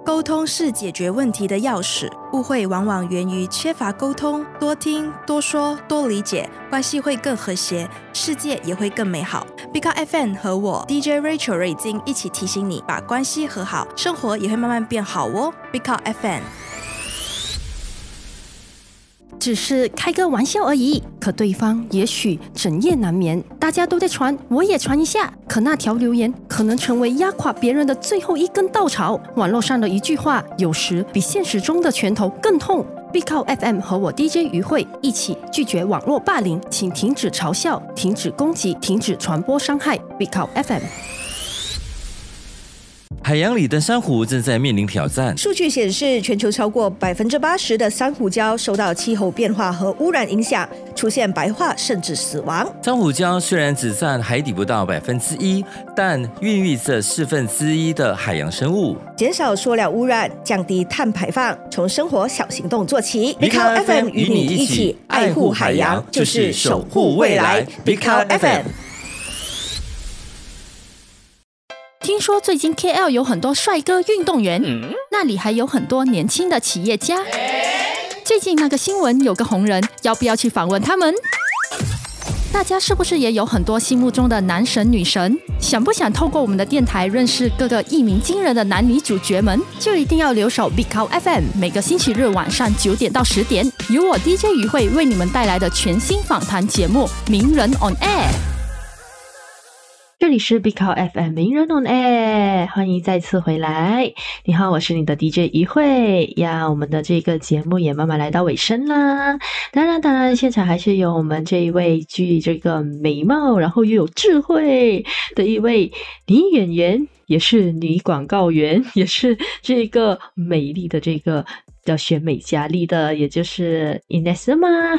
沟通是解决问题的钥匙，误会往往源于缺乏沟通，多听、多说、多理解，关系会更和谐，世界也会更美好。Big Up FM 和我 DJ Rachel 瑞金一起提醒你，把关系和好，生活也会慢慢变好哦。Big Up FM。 只是开个玩笑而已，可对方也许整夜难眠。大家都在传，我也传一下。可那条留言可能成为压垮别人的最后一根稻草。网络上的一句话，有时比现实中的拳头更痛。Big Up FM 和我 DJ 于慧一起拒绝网络霸凌，请停止嘲笑，停止攻击，停止传播伤害。Big Up FM。 海洋里的珊瑚正在面临挑战。 数据显示，全球超过80%的珊瑚礁受到气候变化和污染影响，出现白化甚至死亡。 珊瑚礁虽然只占海底不到1%，但孕育着1/4的海洋生物。 减少塑料污染，降低碳排放，从生活小行动做起。 Big Up FM 与你一起爱护海洋，就是守护未来。Big Up FM。 听说最近 KL 有很多帅哥运动员，那里还有很多年轻的企业家。最近那个新闻有个红人，要不要去访问他们？大家是不是也有很多心目中的男神女神？想不想透过我们的电台认识各个一鸣惊人的男女主角们？就一定要留守 Big Up FM， 每个星期日晚上9点到10点，由我 DJ 于慧为你们带来的全新访谈节目《名人 on Air》。 这里是 Big Up FM 名人 on Air， 欢迎再次回来。你好，我是你的 DJ 于慧呀。我们的这个节目也慢慢来到尾声啦。当然，现场还是有我们这一位具这个美貌，然后又有智慧的一位女演员，也是女广告员，也是这个美丽的这个叫选美佳丽的，也就是 Inesema。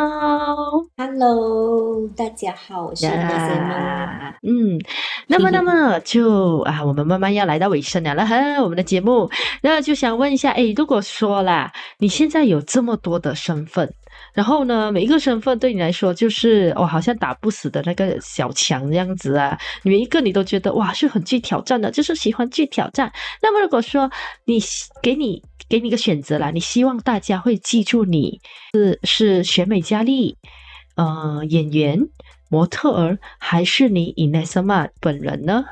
Hello， 大家好，我是 Inesema。 那么就我们慢慢要来到尾声了哈，我们的节目。那就想问一下，如果说啦，你现在有这么多的身份，然后呢，每一个身份对你来说就是好像打不死的那个小强这样子啊，每一个你都觉得哇是很具挑战的，就是喜欢具挑战。那么如果说给你一个选择啦，你希望大家会记住你是选美佳丽、演员、模特儿，还是你 Inesema 本人呢？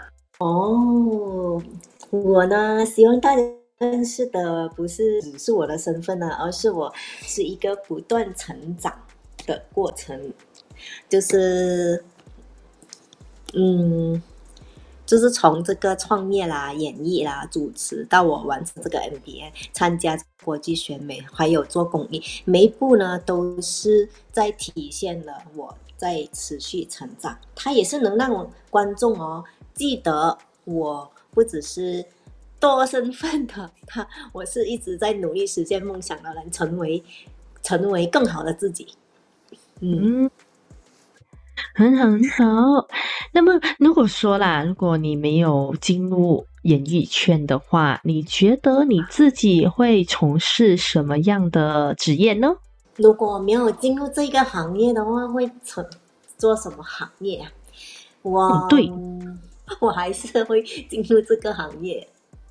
我呢，希望大家认识的不是只是我的身份呢，而是我是一个不断成长的过程，就是从这个创业啦、演艺啦、主持到我完成这个 MBA、参加国际选美，还有做公益，每一步呢都是在体现了我在持续成长。它也是能让观众记得我不只是多身份的我是一直在努力实现梦想的人，成为更好的自己。 很好。那么如果说啦，如果你没有进入演艺圈的话，你觉得你自己会从事什么样的职业呢？ 如果没有进入这个行业的话，会做什么行业啊？我还是会进入这个行业。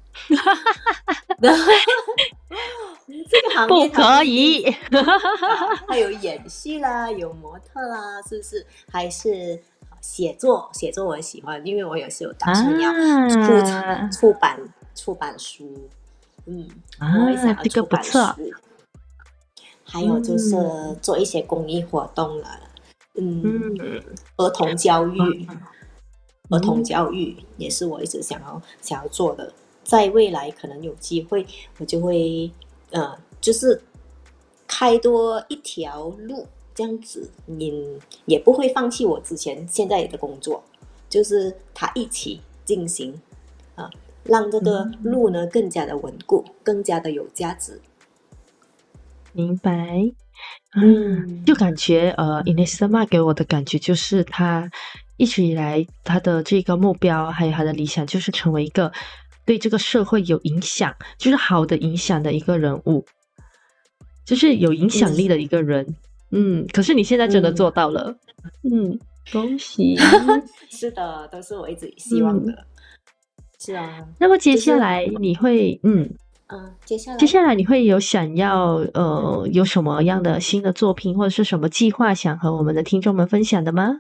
这个行业不可以还有演戏啦，有模特啦，是不是？还是写作我也喜欢，因为我有时候打算要出版书。我也想要出版书。 这个不错。 还有就是做一些公益活动了。儿童教育也是我一直想要做的，在未来可能有机会我就会就是开多一条路这样子，也不会放弃我现在的工作，就是它一起进行让这个路呢更加的稳固，更加的有价值。 明白。就感觉Inesema 给我的感觉就是他一直以来他的这个目标还有他的理想就是成为一个对这个社会有影响，就是好的影响的一个人物，就是有影响力的一个人。可是你现在真的做到了。恭喜。 是的，都是我一直希望的。是啊。 那么接下来你会接下来你会有想要有什么样的新的作品或者是什么计划想和我们的听众们分享的吗？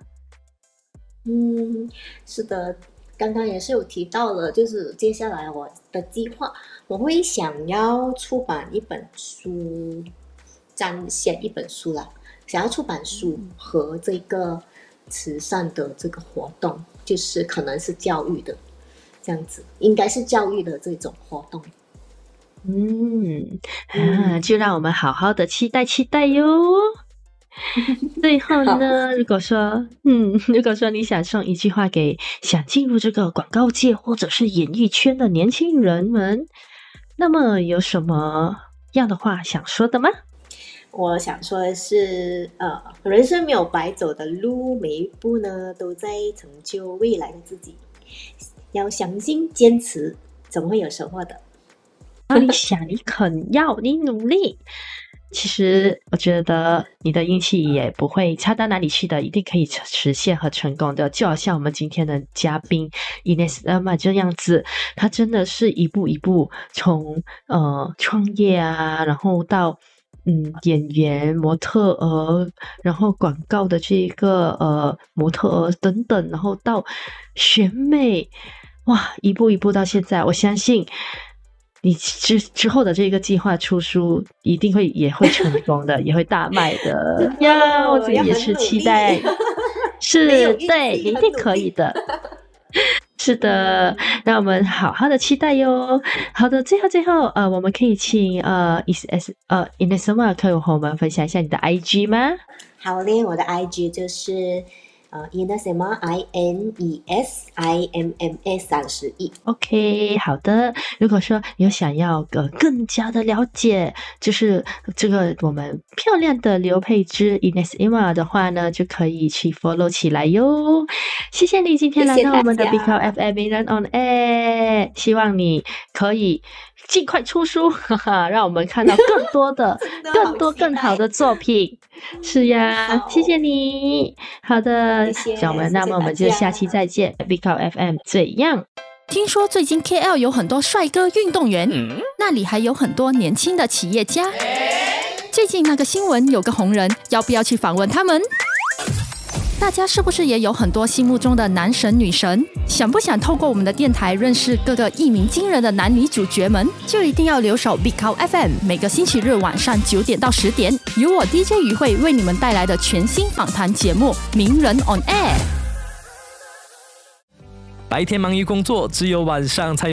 是的，刚刚也是有提到了，就是接下来我的计划，我会想要出版一本书，写一本书啦，想要出版书和这个慈善的这个活动，就是可能是教育的这样子，应该是教育的这种活动。 就让我们好好的期待哟。最后呢，如果说你想送一句话给想进入这个广告界或者是演艺圈的年轻人们，那么有什么样的话想说的吗？ 我想说的是，人生没有白走的路，每一步呢都在成就未来的自己。要相信、坚持，总会有收获的。 你想，你肯要，你努力。其实我觉得你的运气也不会差到哪里去的，一定可以实现和成功的。就好像我们今天的嘉宾 Ines Emma 这样子，他真的是一步一步从创业啊，然后到演员、模特儿，然后广告的这个模特儿等等，然后到选美，哇，一步一步到现在，我相信你之后的这个计划出书一定也会成功的，也会大卖的呀！我自己也是期待，是对，你一定可以的。是的，让我们好好的期待哟。好的，最后我们可以请Ines Emma 可以和我们分享一下你的 IG 吗？ 好嘞，我的 IG 就是Ines Emma INESIMMA31。 OK， 好的。如果说有想要更加的了解，就是这个我们漂亮的刘佩芝 Ines Emma 的话呢，就可以去 follow 起来哟。谢谢你今天来到我们的 Big Out FM 名人 on air， 希望你可以尽快出书，让我们看到更多的更好的作品。是呀，谢谢你。好的，小们，那么我们就下期再见。Big Out FM 怎样？ 听说最近 KL 有很多帅哥运动员，那里还有很多年轻的企业家。最近那个新闻有个红人，要不要去访问他们？大家是不是也有很多心目中的男神女神？想不想透过我们的电台认识各个一鸣惊人的男女主角们？就一定要留守 Big Out FM， 每个星期日晚上9点到10点，由我 DJ 于慧为你们带来的全新访谈节目《名人 on Air》。 白天忙于工作，只有晚上才